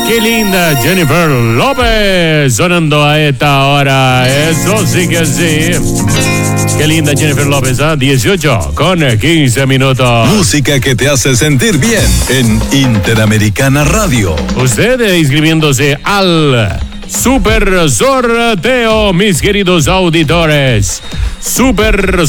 Qué linda Jennifer López sonando a esta hora. Eso sí que sí. Qué linda Jennifer López, ¿eh? 18 con 15 minutos. Música que te hace sentir bien en Interamericana Radio. Usted inscribiéndose al Super Sorteo, mis queridos auditores. Super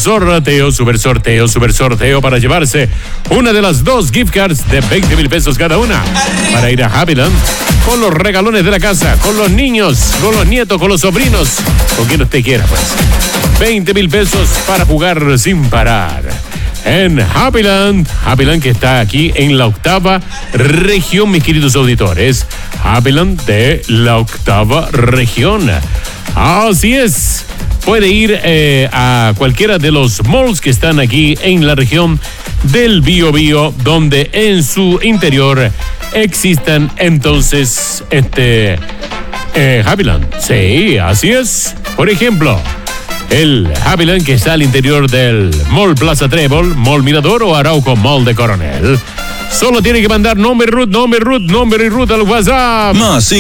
sorteo para llevarse una de las 2 gift cards de 20,000 pesos cada una para ir a Happyland con los regalones de la casa, con los niños, con los nietos, con los sobrinos, con quien usted quiera, pues. 20,000 pesos para jugar sin parar en Happyland que está aquí en la 8ª región, mis queridos auditores. Happyland de la 8ª región. Así es. Puede ir a cualquiera de los malls que están aquí en la región del Biobío, donde en su interior existan entonces Happyland. Sí, así es. Por ejemplo, el Happyland que está al interior del Mall Plaza Trébol, Mall Mirador o Arauco Mall de Coronel. Solo tiene que mandar nombre y ruta al WhatsApp. Más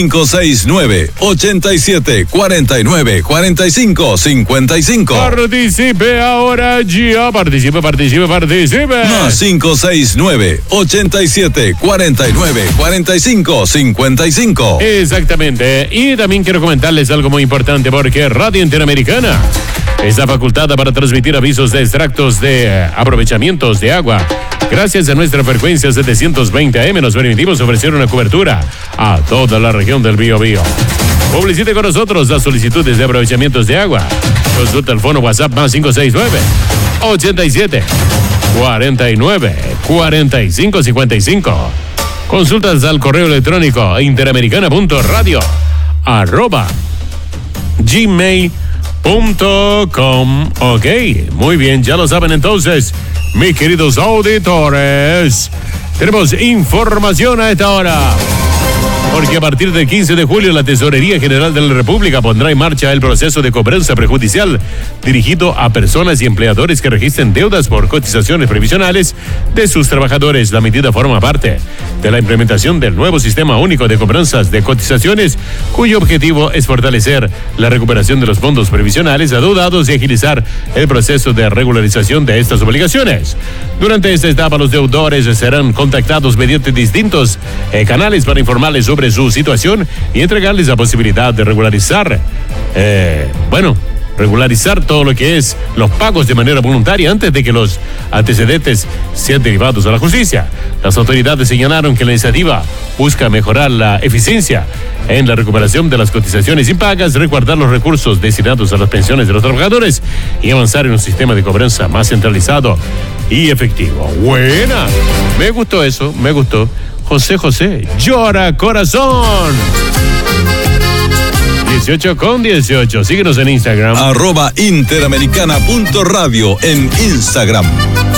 569-87-49-45-55. Participe ahora ya. Participe. Más 569-87-49-45-55. Exactamente. Y también quiero comentarles algo muy importante, porque Radio Interamericana está facultada para transmitir avisos de extractos de aprovechamientos de agua. Gracias a nuestra frecuencia 720 AM nos permitimos ofrecer una cobertura a toda la región del Biobío. Publicite con nosotros las solicitudes de aprovechamientos de agua. Consulta el fono WhatsApp más 569-87-49-45-55. Consultas al correo electrónico interamericana.radio@gmail.com. Ok, muy bien, ya lo saben entonces, mis queridos auditores. Tenemos información a esta hora, porque a partir del 15 de julio la Tesorería General de la República pondrá en marcha el proceso de cobranza prejudicial dirigido a personas y empleadores que registren deudas por cotizaciones previsionales de sus trabajadores. La medida forma parte de la implementación del nuevo Sistema Único de Cobranzas de Cotizaciones, cuyo objetivo es fortalecer la recuperación de los fondos previsionales adeudados y agilizar el proceso de regularización de estas obligaciones. Durante esta etapa, los deudores serán contactados mediante distintos canales para informarles sobre su situación y entregarles la posibilidad de regularizar todo lo que es los pagos de manera voluntaria antes de que los antecedentes sean derivados a la justicia. Las autoridades señalaron que la iniciativa busca mejorar la eficiencia en la recuperación de las cotizaciones impagas, resguardar los recursos destinados a las pensiones de los trabajadores y avanzar en un sistema de cobranza más centralizado y efectivo. Buena, me gustó eso, me gustó. José, llora corazón. 18 Síguenos en Instagram. @interamericana.radio en Instagram.